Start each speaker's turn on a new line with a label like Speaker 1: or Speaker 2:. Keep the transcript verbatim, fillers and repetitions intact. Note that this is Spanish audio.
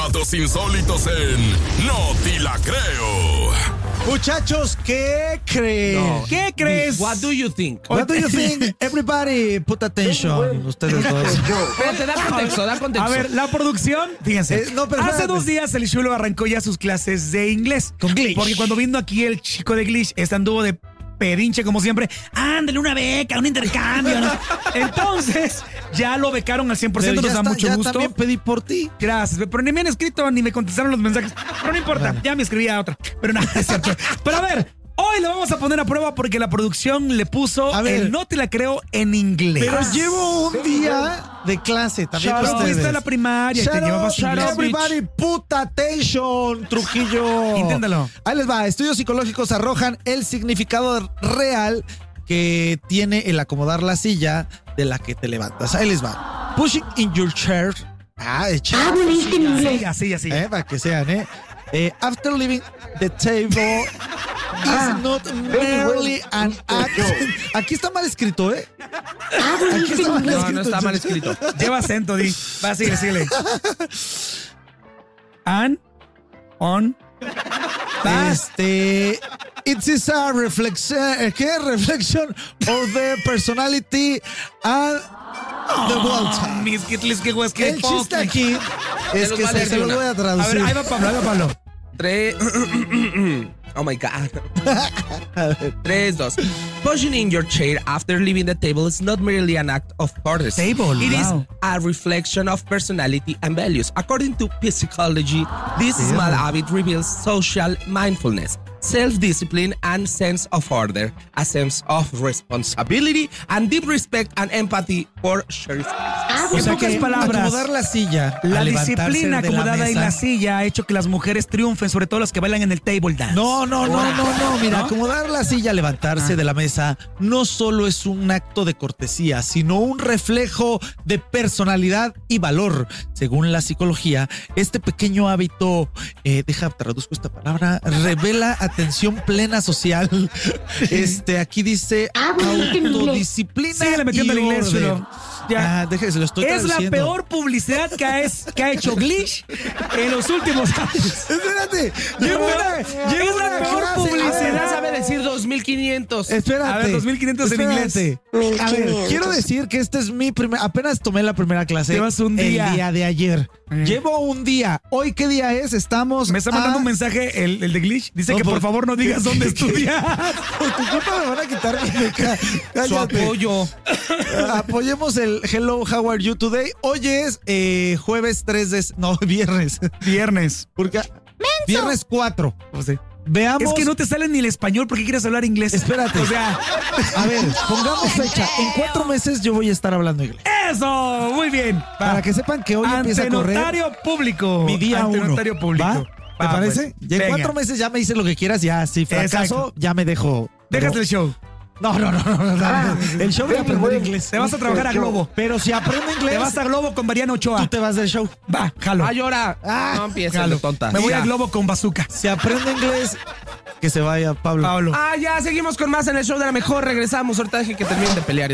Speaker 1: datos insólitos en No Te La Creo.
Speaker 2: Muchachos, ¿qué creen?
Speaker 3: No.
Speaker 4: ¿Qué crees?
Speaker 3: What do you think?
Speaker 2: What do you think? Everybody, put attention. Ustedes dos.
Speaker 3: Espérate, da contexto, da contexto.
Speaker 4: A ver, la producción, fíjense.
Speaker 2: Eh, no, pero
Speaker 4: hace
Speaker 2: espérate.
Speaker 4: dos días el chulo arrancó ya sus clases de inglés.
Speaker 2: Con Glitch.
Speaker 4: Porque cuando vino aquí el chico de Glitch, este anduvo de pedinche como siempre. Ándale, una beca, un intercambio, ¿no? Entonces, ya lo becaron al cien por ciento,
Speaker 2: Pero
Speaker 4: nos
Speaker 2: ya
Speaker 4: da
Speaker 2: está,
Speaker 4: mucho
Speaker 2: ya
Speaker 4: gusto.
Speaker 2: también pedí por ti.
Speaker 4: Gracias, pero ni me han escrito ni me contestaron los mensajes. Pero no importa,
Speaker 2: Bueno.
Speaker 4: ya me escribía otra. Pero nada, es cierto. Pero a ver, hoy lo vamos a poner a prueba porque la producción le puso
Speaker 2: A ver.
Speaker 4: el No Te La Creo en inglés.
Speaker 2: Pero llevo un día de clase también
Speaker 4: Pero
Speaker 2: para ustedes.
Speaker 4: fuiste a la primaria y te
Speaker 2: Shut
Speaker 4: llevabas
Speaker 2: up,
Speaker 4: inglés.
Speaker 2: everybody, put attention, Trujillo.
Speaker 4: Inténtalo.
Speaker 2: Ahí les va. Estudios psicológicos arrojan el significado real que tiene el acomodar la silla de la que te levantas. Ahí les va. Pushing in your chair. Ah, de chair.
Speaker 4: Sí, así, así.
Speaker 2: Eh, para que sean, ¿eh? Eh, after leaving the table is not merely an act. Aquí está mal escrito, ¿eh? Aquí está mal
Speaker 3: No,
Speaker 2: escrito.
Speaker 3: no está mal escrito.
Speaker 4: Lleva acento, di. Va, sigue, síguele. And, on,
Speaker 2: Este, it is a reflection, ¿qué? Reflection of the personality and the world.
Speaker 4: mis kitlis, que güey, que
Speaker 2: El chiste aquí es
Speaker 3: los
Speaker 2: que
Speaker 3: va a
Speaker 2: se,
Speaker 3: leer
Speaker 2: se
Speaker 3: de
Speaker 2: los
Speaker 3: una.
Speaker 2: voy a
Speaker 4: A
Speaker 2: traducir.
Speaker 4: ver, ahí va Pablo, ahí va Pablo.
Speaker 3: Tres. Oh my God. Tres, dos. Pushing in your chair after leaving the table is not merely an act of courtesy.
Speaker 4: Table,
Speaker 3: It
Speaker 4: wow.
Speaker 3: is a reflection of personality and values. According to psychology, this small habit reveals social mindfulness, self-discipline, and sense of order, a sense of responsibility, and deep respect and empathy for shared space.
Speaker 4: En
Speaker 2: O sea
Speaker 4: pocas
Speaker 2: que
Speaker 4: palabras,
Speaker 2: acomodar la silla,
Speaker 4: la
Speaker 2: al levantarse
Speaker 4: disciplina
Speaker 2: de la
Speaker 4: acomodada en
Speaker 2: mesa.
Speaker 4: la silla ha hecho que las mujeres triunfen, sobre todo las que bailan en el table dance.
Speaker 2: No, no, no, no, no. Mira,
Speaker 4: ¿No?
Speaker 2: acomodar la silla, levantarse
Speaker 4: Ah.
Speaker 2: de la mesa, no solo es un acto de cortesía, sino un reflejo de personalidad y valor. Según la psicología, este pequeño hábito, eh, deja, traduzco esta palabra, revela atención plena social. Este, aquí dice autodisciplina.
Speaker 4: Síguele metiendo
Speaker 2: y
Speaker 4: el inglés,
Speaker 2: orden.
Speaker 4: chulo. Ya.
Speaker 2: Ah, déjese, lo estoy
Speaker 4: Es la
Speaker 2: traduciendo.
Speaker 4: peor publicidad que ha, es- que ha hecho Glitch en los últimos años.
Speaker 2: Espérate, llevo una, llevo
Speaker 4: es la
Speaker 2: una
Speaker 4: peor
Speaker 2: clase.
Speaker 4: publicidad.
Speaker 3: Ya sabe decir dos mil quinientos.
Speaker 2: Espérate.
Speaker 4: A ver, dos mil quinientos en
Speaker 2: espérate. A ver, quiero decir que este es mi primer. Apenas tomé la primera clase.
Speaker 4: Llevas un día.
Speaker 2: El día de ayer.
Speaker 4: Eh.
Speaker 2: Llevo un día. ¿Hoy qué día es? Estamos.
Speaker 4: Me está mandando
Speaker 2: a-
Speaker 4: un mensaje el, el de Glitch. Dice
Speaker 2: No,
Speaker 4: que por
Speaker 2: por-
Speaker 4: favor no digas dónde estudias.
Speaker 2: Por tu culpa me van a quitar mi beca.
Speaker 3: Su
Speaker 2: Cállate.
Speaker 3: apoyo.
Speaker 2: Apoyemos el Hello, how are you today? Hoy es eh, jueves tres de. No, viernes.
Speaker 4: Viernes.
Speaker 2: Porque. Viernes cuatro.
Speaker 4: O sea,
Speaker 2: Veamos.
Speaker 4: es que no te sale ni el español porque quieres hablar inglés.
Speaker 2: Espérate.
Speaker 4: O sea,
Speaker 2: A ver, pongamos fecha. En cuatro meses yo voy a estar hablando inglés.
Speaker 4: eso, muy bien. Va.
Speaker 2: Para que sepan que hoy empieza a
Speaker 4: Ante
Speaker 2: correr
Speaker 4: notario público.
Speaker 2: mi día
Speaker 4: Ante
Speaker 2: uno.
Speaker 4: notario público.
Speaker 2: ¿Va? ¿Te
Speaker 4: Va,
Speaker 2: parece?
Speaker 4: pues.
Speaker 2: Ya en
Speaker 4: Venga.
Speaker 2: cuatro meses ya me dices lo que quieras, ya si fracaso,
Speaker 4: Exacto.
Speaker 2: ya me dejo.
Speaker 4: Déjate
Speaker 2: Pero-
Speaker 4: el show.
Speaker 2: No, no, no, no, no, no. El show de aprender inglés.
Speaker 4: Te vas a trabajar a Globo.
Speaker 2: Pero si aprendo inglés,
Speaker 4: Te vas a Globo con Mariano Ochoa.
Speaker 2: tú te vas del show.
Speaker 4: Va, jalo.
Speaker 3: Ay, ahora.
Speaker 2: Ah,
Speaker 3: no empieces,
Speaker 4: Jalo.
Speaker 3: tonta.
Speaker 4: Me voy
Speaker 3: Ya.
Speaker 4: a Globo con bazooka.
Speaker 2: Si aprendo inglés, que se vaya Pablo.
Speaker 4: Pablo.
Speaker 3: Ah, ya seguimos con más en el show de la mejor. Regresamos. Ahorita dejen que terminen de pelear.